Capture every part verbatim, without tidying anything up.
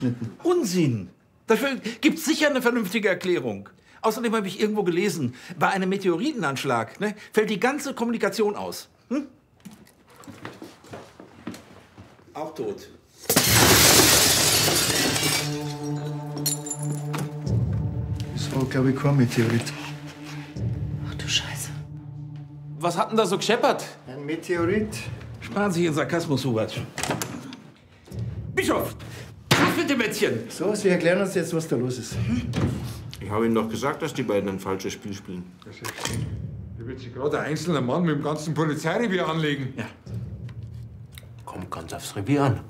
Unsinn! Dafür gibt es sicher eine vernünftige Erklärung. Außerdem habe ich irgendwo gelesen, bei einem Meteoritenanschlag ne, fällt die ganze Kommunikation aus. Hm? Auch tot. Das war, glaube ich, kein Meteorit. Ach du Scheiße. Was hat denn da so gescheppert? Ein Meteorit? Sparen Sie Ihren Sarkasmus, Hubert. Bischof! Was mit dem Mädchen? So, Sie erklären uns jetzt, was da los ist. Ich habe Ihnen doch gesagt, dass die beiden ein falsches Spiel spielen. Da wird sich gerade ein einzelner Mann mit dem ganzen Polizeirevier anlegen. Ja. Kommt ganz aufs Revier an.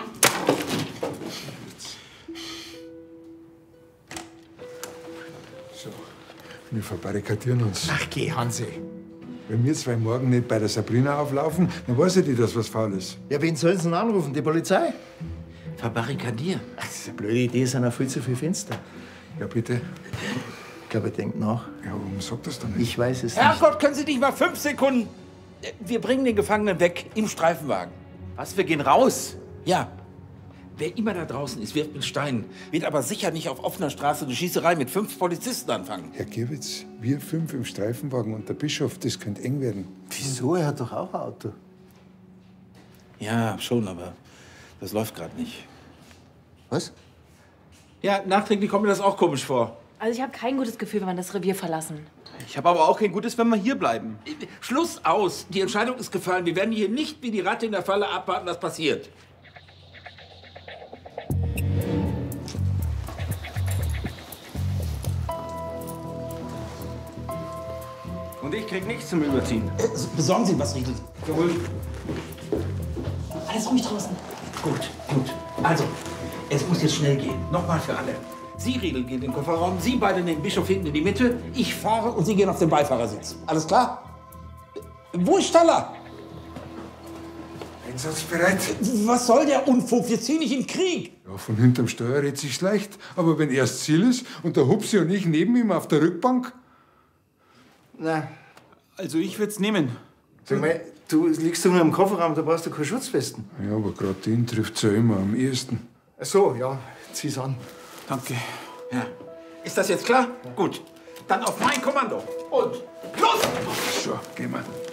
So, wir verbarrikadieren uns. Ach, geh, Hansi. Wenn wir zwei morgen nicht bei der Sabrina auflaufen, dann weiß ich nicht, dass was faul ist. Ja, wen sollen Sie denn anrufen? Die Polizei? Verbarrikadieren? Ach, das ist eine blöde Idee, es sind auch viel zu viele Fenster. Ja, bitte. Ich glaube, er denkt nach. Ja, warum sagt das dann nicht? Ich weiß es nicht. Herrgott, können Sie nicht mal fünf Sekunden... Wir bringen den Gefangenen weg im Streifenwagen. Was, wir gehen raus? Ja. Wer immer da draußen ist, wirft mit Steinen. Wird aber sicher nicht auf offener Straße eine Schießerei mit fünf Polizisten anfangen. Herr Gierwitz, wir fünf im Streifenwagen und der Bischof, das könnte eng werden. Wieso? Er hat doch auch ein Auto. Ja, schon, aber das läuft gerade nicht. Was? Ja, nachträglich kommt mir das auch komisch vor. Also ich habe kein gutes Gefühl, wenn wir das Revier verlassen. Ich habe aber auch kein Gutes, wenn wir hier bleiben. Schluss aus. Die Entscheidung ist gefallen. Wir werden hier nicht wie die Ratte in der Falle abwarten, was passiert. Und ich krieg nichts zum Überziehen. Äh, besorgen Sie was, Riedel. Jawohl. Alles ruhig draußen. Gut, gut. Also, es muss jetzt schnell gehen. Nochmal für alle. Sie, Riedel, gehen in den Kofferraum. Sie beide nehmen Bischof hinten in die Mitte. Ich fahre und Sie gehen auf den Beifahrersitz. Alles klar? Wo ist Staller? Einsatzbereit? Was soll der Unfug? Wir ziehen nicht in den Krieg. Ja, von hinterm Steuer redet sich's leicht. Aber wenn er das Ziel ist und der Hupsi und ich neben ihm auf der Rückbank... Nein. Also ich würde es nehmen. Sag mal, du liegst doch nur im Kofferraum, da brauchst du keine Schutzwesten. Ja, aber gerade den trifft's ja immer am ehesten. Ach so, ja, zieh's an. Danke. Ja. Ist das jetzt klar? Gut. Dann auf mein Kommando. Und los! So, gehen wir.